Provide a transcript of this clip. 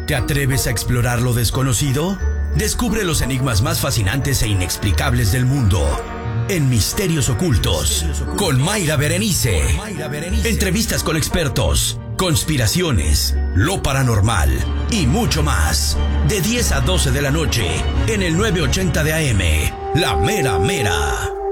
¿Te atreves a explorar lo desconocido? Descubre los enigmas más fascinantes e inexplicables del mundo en Misterios Ocultos con Mayra Berenice. Entrevistas con expertos, conspiraciones, lo paranormal y mucho más. De 10 a 12 de la noche en el 980 de AM, La Mera Mera.